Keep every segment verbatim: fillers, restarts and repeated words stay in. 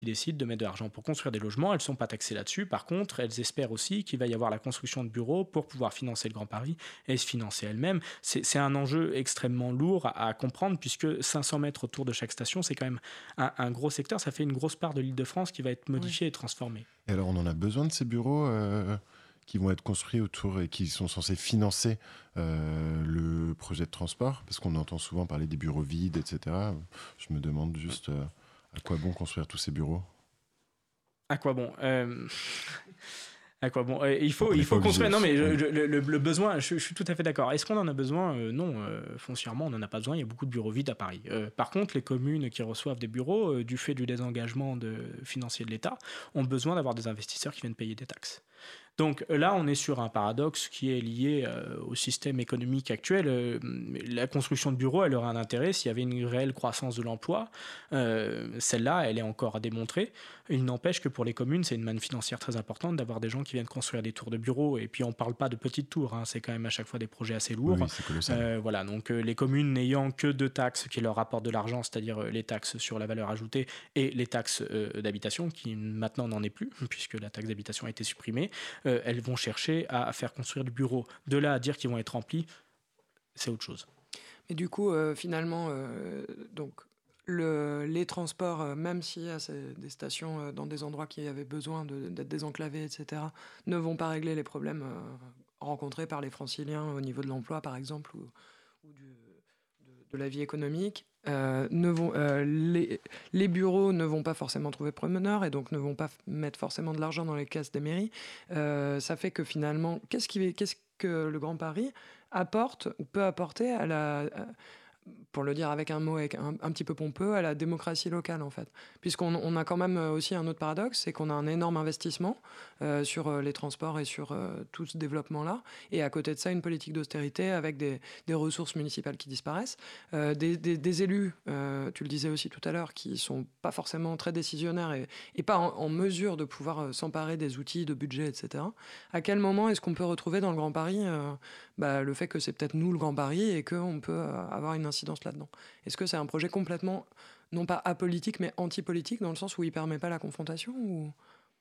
décident de mettre de l'argent pour construire des logements, elles ne sont pas taxées là-dessus. Par contre, elles espèrent aussi qu'il va y avoir la construction de bureaux pour pouvoir financer le Grand Paris et se financer elles-mêmes. C'est, c'est un enjeu extrêmement lourd à, à comprendre puisque cinq cents mètres autour de chaque station, c'est quand même un, un gros secteur. Ça fait une grosse part de l'Île-de-France qui va être Oui. modifiée et transformée. Et alors, on en a besoin de ces bureaux euh, qui vont être construits autour et qui sont censés financer euh, le projet de transport, parce qu'on entend souvent parler des bureaux vides, et cetera. Je me demande juste euh, à quoi bon construire tous ces bureaux. À quoi bon euh... À quoi bon euh, Il faut, On il n'est faut pas obligé. construire. Non, mais je- Oui. le, le- le- le besoin, je, je suis tout à fait d'accord. Est-ce qu'on en a besoin Euh, Non, euh, foncièrement, on n'en a pas besoin. Il y a beaucoup de bureaux vides à Paris. Euh, par contre, les communes qui reçoivent des bureaux, euh, du fait du désengagement de, financier de l'État, ont besoin d'avoir des investisseurs qui viennent payer des taxes. Donc là, on est sur un paradoxe qui est lié euh, au système économique actuel. Euh, la construction de bureaux, elle aurait un intérêt s'il y avait une réelle croissance de l'emploi. Euh, celle-là, elle est encore à démontrer. Il n'empêche que pour les communes, c'est une manne financière très importante d'avoir des gens qui viennent construire des tours de bureaux. Et puis, on ne parle pas de petites tours, hein, c'est quand même à chaque fois des projets assez Oui, lourds. oui, c'est colossal. Euh, voilà, donc euh, les communes n'ayant que deux taxes qui leur rapportent de l'argent, c'est-à-dire euh, les taxes sur la valeur ajoutée et les taxes euh, d'habitation, qui maintenant n'en est plus, puisque la taxe d'habitation a été supprimée, euh, elles vont chercher à faire construire du bureau. De là à dire qu'ils vont être remplis, c'est autre chose. Et du coup, euh, finalement, euh, donc, le, les transports, euh, même s'il y a ces- des stations euh, dans des endroits qui avaient besoin de- d'être désenclavés, et cetera, ne vont pas régler les problèmes euh, rencontrés par les franciliens au niveau de l'emploi, par exemple, ou, ou du- de, de la vie économique. Euh, ne vont, euh, les, les bureaux ne vont pas forcément trouver preneur et donc ne vont pas f- mettre forcément de l'argent dans les caisses des mairies. Euh, ça fait que finalement, qu'est-ce, qui, qu'est-ce que le Grand Paris apporte ou peut apporter à la, à- pour le dire avec un mot avec un, un petit peu pompeux, à la démocratie locale en fait. Puisqu'on on a quand même euh, aussi un autre paradoxe, c'est qu'on a un énorme investissement euh, sur euh, les transports et sur euh, tout ce développement-là, et à côté de ça, une politique d'austérité avec des, des ressources municipales qui disparaissent, euh, des, des- des élus, euh, tu le disais aussi tout à l'heure, qui sont pas forcément très décisionnaires et, et pas en, en mesure de pouvoir euh, s'emparer des outils de budget, et cetera. À quel moment est-ce qu'on peut retrouver dans le Grand Paris euh, bah, le fait que c'est peut-être nous le Grand Paris et qu'on peut euh, avoir une incidence là-dedans? Est-ce que c'est un projet complètement, non pas apolitique, mais anti-politique, dans le sens où il permet pas la confrontation ou...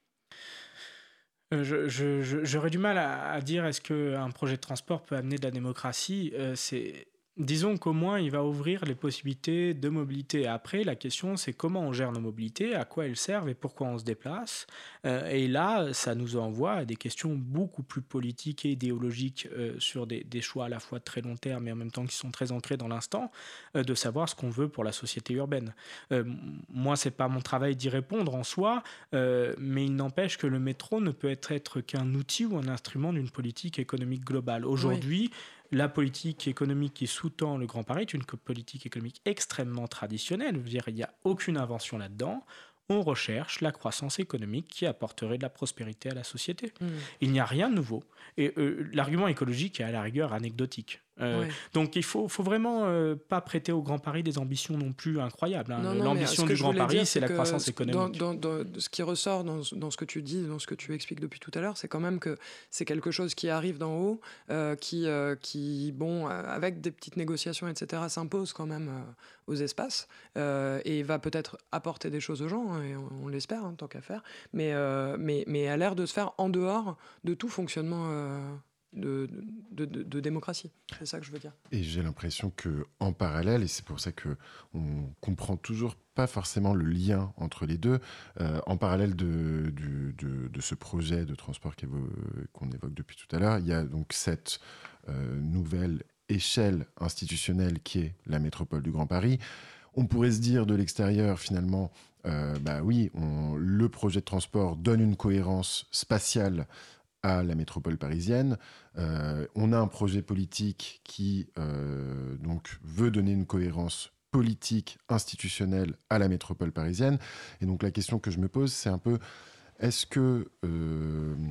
Euh, je- je- je- j'aurais du mal à, à dire est-ce qu'un projet de transport peut amener de la démocratie. Euh, c'est... Disons qu'au moins il va ouvrir les possibilités de mobilité. Après, la question c'est comment on gère nos mobilités, à quoi elles servent et pourquoi on se déplace. Euh, et là, ça nous envoie à des questions beaucoup plus politiques et idéologiques euh, sur des, des choix à la fois de très long terme et en même temps qui sont très ancrés dans l'instant, euh, de savoir ce qu'on veut pour la société urbaine. Euh, moi, c'est pas mon travail d'y répondre en soi, euh, mais il n'empêche que le métro ne peut être, être qu'un outil ou un instrument d'une politique économique globale. Oui. Aujourd'hui, la politique économique qui sous-tend le Grand Paris est une co- politique économique extrêmement traditionnelle. Je veux dire, il n'y a aucune invention là-dedans. On recherche la croissance économique qui apporterait de la prospérité à la société. Hmm. Il n'y a rien de nouveau. Et euh, l'argument écologique est à la rigueur anecdotique. Euh, Ouais. Donc il faut, faut vraiment euh, pas prêter au Grand Paris des ambitions non plus incroyables, hein. Non, non, mais L'ambition ce que du je Grand voulais Paris, dire, c'est la que croissance ce- économique. Dans, dans- dans- ce qui ressort dans, ce- dans ce que tu dis, dans ce que tu expliques depuis tout à l'heure, c'est quand même que c'est quelque chose qui arrive d'en haut, euh, qui, euh, qui, bon, euh, avec des petites négociations, et cetera, s'impose quand même euh, aux espaces euh, et va peut-être apporter des choses aux gens, hein, et on, on l'espère, hein, tant qu'à faire, mais, euh, mais, mais a l'air de se faire en dehors de tout fonctionnement euh, de, de, de- de démocratie. C'est ça que je veux dire. Et j'ai l'impression que en parallèle, et c'est pour ça que on comprend toujours pas forcément le lien entre les deux, euh, en parallèle de, du- de, de ce projet de transport qu'évo- qu'on évoque depuis tout à l'heure, il y a donc cette euh, nouvelle échelle institutionnelle qui est la métropole du Grand Paris. On pourrait se dire de l'extérieur, finalement, euh, bah oui, on- le projet de transport donne une cohérence spatiale à la métropole parisienne. Euh, on a un projet politique qui euh, donc veut donner une cohérence politique, institutionnelle à la métropole parisienne. Et donc la question que je me pose, c'est un peu, est-ce que euh,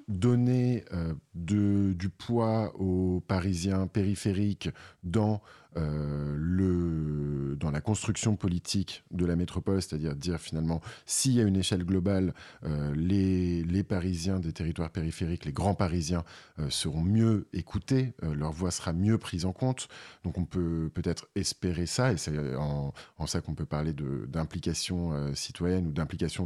donner euh, de, du poids aux Parisiens périphériques dans, euh, le, dans la construction politique de la métropole, c'est-à-dire dire finalement, s'il y a une échelle globale, euh, les, les Parisiens des territoires périphériques, les grands Parisiens, euh, seront mieux écoutés, euh, leur voix sera mieux prise en compte. Donc on peut peut-être espérer ça, et c'est en, en ça qu'on peut parler de, d'implication euh, citoyenne ou d'implication